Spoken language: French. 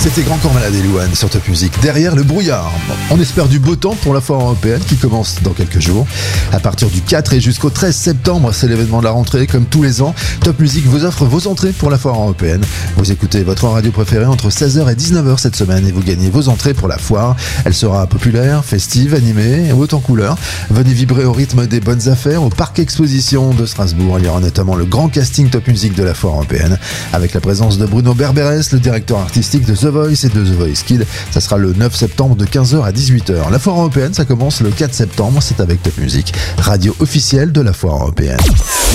C'était Grand Corps Malade et Louane sur Top Music. Derrière le brouillard, on espère du beau temps pour la foire européenne qui commence dans quelques jours. À partir du 4 et jusqu'au 13 septembre, c'est l'événement de la rentrée. Comme tous les ans, Top Music vous offre vos entrées pour la foire européenne. Vous écoutez votre radio préférée entre 16h et 19h cette semaine et vous gagnez vos entrées pour la foire. Elle sera populaire, festive, animée, haute en couleurs. Venez vibrer au rythme des bonnes affaires au Parc Exposition de Strasbourg. Il y aura notamment le grand casting Top Music de la foire européenne avec la présence de Bruno Berberes, le directeur artistique de The Voice et de The Voice Kids. Ça sera le 9 septembre de 15h à 18h. La foire européenne, ça commence le 4 septembre. C'est avec Top Music, radio officielle de la foire européenne.